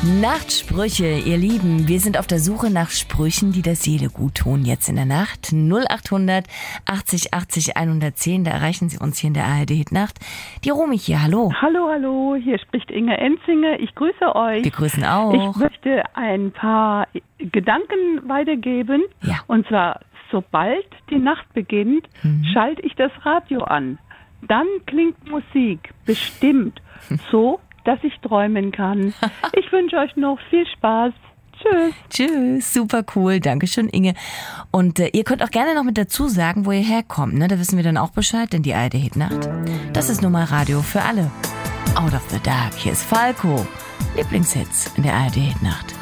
Nachtsprüche, ihr Lieben. Wir sind auf der Suche nach Sprüchen, die der Seele gut tun. Jetzt in der Nacht 0800 80 80 110. Da erreichen Sie uns hier in der ARD-Hitnacht. Die Romy hier, hallo. Hallo, hier spricht Inge Enzinger. Ich grüße euch. Wir grüßen auch. Ich möchte ein paar Gedanken weitergeben. Ja. Und zwar, sobald die Nacht beginnt, schalte ich das Radio an. Dann klingt Musik bestimmt so, dass ich träumen kann. Ich wünsche euch noch viel Spaß. Tschüss. Tschüss, super cool. Dankeschön, Inge. Und ihr könnt auch gerne noch mit dazu sagen, wo ihr herkommt. Ne? Da wissen wir dann auch Bescheid, denn die ARD-Hitnacht, das ist nun mal Radio für alle. Out of the Dark, hier ist Falco. Lieblingshits in der ARD-Hitnacht.